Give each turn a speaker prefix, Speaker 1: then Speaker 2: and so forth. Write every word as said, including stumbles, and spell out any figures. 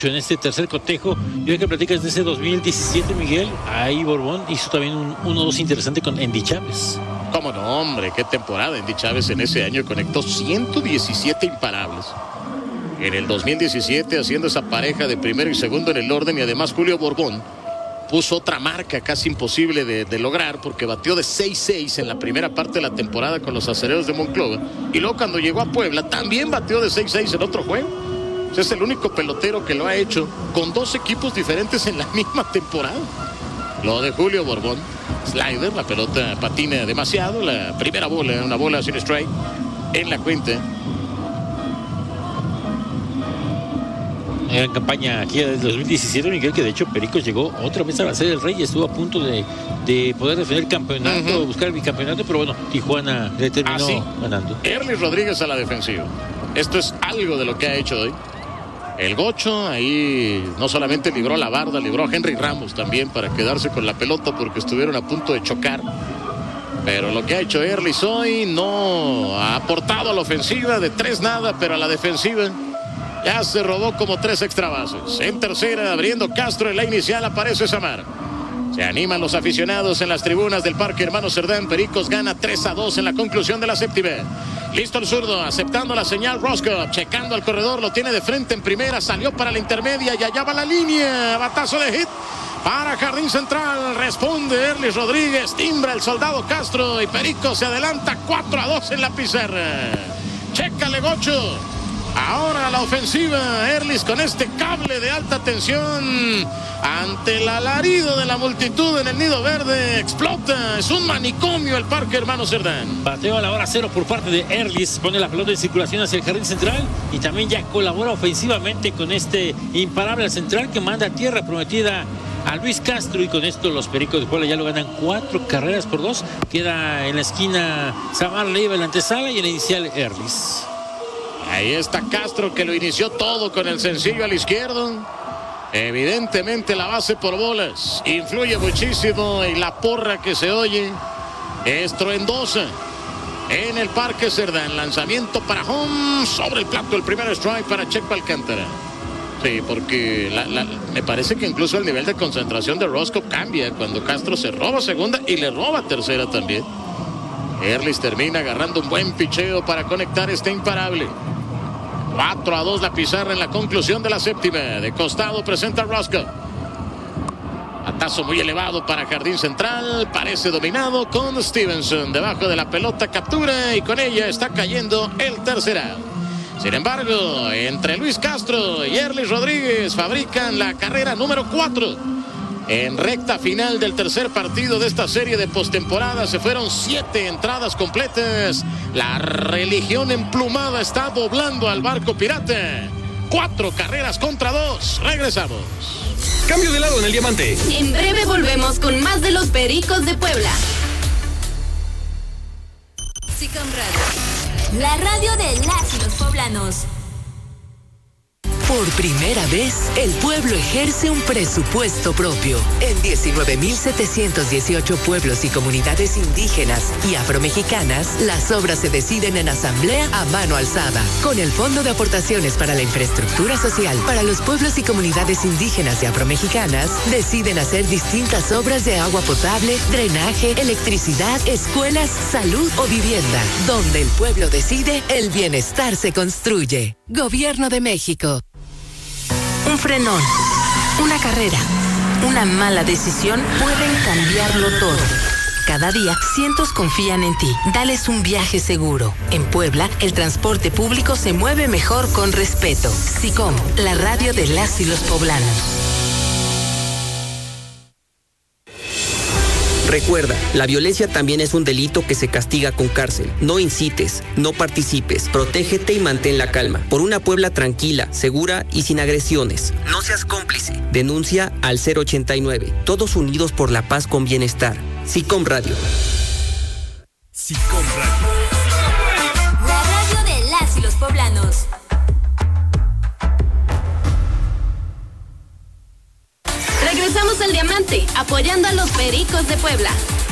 Speaker 1: en este tercer cotejo. Yo que platicas de ese dos mil diecisiete, Miguel, ahí Borbón hizo también un uno dos interesante con Andy Chávez.
Speaker 2: Cómo no, hombre, qué temporada. Andy Chávez en ese año conectó ciento diecisiete imparables. En el dos mil diecisiete, haciendo esa pareja de primero y segundo en el orden, y además Julio Borbón puso otra marca casi imposible de, de lograr, porque batió de seis seis en la primera parte de la temporada con los Acereros de Monclova, y luego cuando llegó a Puebla también batió de seis seis en otro juego. O sea, es el único pelotero que lo ha hecho con dos equipos diferentes en la misma temporada. Lo de Julio Borbón, slider, la pelota patina demasiado, la primera bola, una bola sin strike en la cuenta.
Speaker 1: En campaña aquí del dos mil diecisiete, Miguel, que de hecho Pericos llegó otra vez a la Serie del Rey y estuvo a punto de, de poder defender el campeonato, uh-huh. buscar el bicampeonato, pero bueno, Tijuana le terminó
Speaker 2: ¿Ah, sí?
Speaker 1: ganando.
Speaker 2: Erlis Rodríguez a la defensiva. Esto es algo de lo que ha hecho hoy. El Gocho ahí no solamente libró a la barda, libró a Henry Ramos también para quedarse con la pelota porque estuvieron a punto de chocar. Pero lo que ha hecho Erlis hoy no ha aportado a la ofensiva, de tres nada, pero a la defensiva ya se robó como tres extra bases. En tercera, abriendo Castro, en la inicial aparece Samar. Se animan los aficionados en las tribunas del Parque Hermano Cerdán. Pericos gana tres a dos en la conclusión de la séptima. Listo el zurdo, aceptando la señal Roscoe, checando al corredor, lo tiene de frente en primera, salió para la intermedia y allá va la línea. Batazo de hit para Jardín Central, responde Erlis Rodríguez, timbra el soldado Castro y Pericos se adelanta cuatro a dos en la pizarra. Chécale, Gocho. Ahora la ofensiva, Erlis con este cable de alta tensión ante el alarido de la multitud en el Nido Verde. Explota, es un manicomio el Parque Hermano Cerdán.
Speaker 1: Bateo a la hora cero por parte de Erlis, pone la pelota en circulación hacia el Jardín Central y también ya colabora ofensivamente con este imparable central que manda a tierra prometida a Luis Castro, y con esto los Pericos de Puebla ya lo ganan cuatro carreras por dos. Queda en la esquina Samar Leiva en la antesala y en la inicial Erlis.
Speaker 2: Ahí está Castro, que lo inició todo con el sencillo al izquierdo. Evidentemente la base por bolas influye muchísimo, y la porra que se oye estruendosa en el Parque Cerdán. Lanzamiento para home, sobre el plato el primer strike para Checo Alcántara. Sí, porque la, la, me parece que incluso el nivel de concentración de Roscoe cambia cuando Castro se roba segunda y le roba tercera también. Erlis termina agarrando un buen picheo para conectar este imparable. cuatro a dos la pizarra en la conclusión de la séptima. De costado presenta Roscoe. Atazo muy elevado para Jardín Central. Parece dominado con Stevenson. Debajo de la pelota captura y con ella está cayendo el tercer out. Sin embargo, entre Luis Castro y Erlis Rodríguez fabrican la carrera número cuatro. En recta final del tercer partido de esta serie de postemporada se fueron siete entradas completas. La religión emplumada está doblando al barco pirata. Cuatro carreras contra dos. Regresamos.
Speaker 3: Cambio de lado en el diamante.
Speaker 4: En breve volvemos con más de los Pericos de Puebla. Sicom Radio, la radio de las y los poblanos.
Speaker 5: Por primera vez, el pueblo ejerce un presupuesto propio. En diecinueve mil setecientos dieciocho pueblos y comunidades indígenas y afromexicanas, las obras se deciden en asamblea a mano alzada. Con el Fondo de Aportaciones para la Infraestructura Social para los pueblos y comunidades indígenas y afromexicanas, deciden hacer distintas obras de agua potable, drenaje, electricidad, escuelas, salud o vivienda. Donde el pueblo decide, el bienestar se construye. Gobierno de México.
Speaker 6: Un frenón, una carrera, una mala decisión pueden cambiarlo todo. Cada día, cientos confían en ti. Dales un viaje seguro. En Puebla, el transporte público se mueve mejor con respeto. Sicom, la radio de las y los poblanos.
Speaker 7: Recuerda, la violencia también es un delito que se castiga con cárcel. No incites, no participes, protégete y mantén la calma. Por una Puebla tranquila, segura y sin agresiones. No seas cómplice. Denuncia al cero ochenta y nueve. Todos unidos por la paz con bienestar. Sicom Radio.
Speaker 3: Sicom Radio.
Speaker 4: La radio de las y los poblanos. Regresamos al diamante, apoyando a los Pericos de Puebla.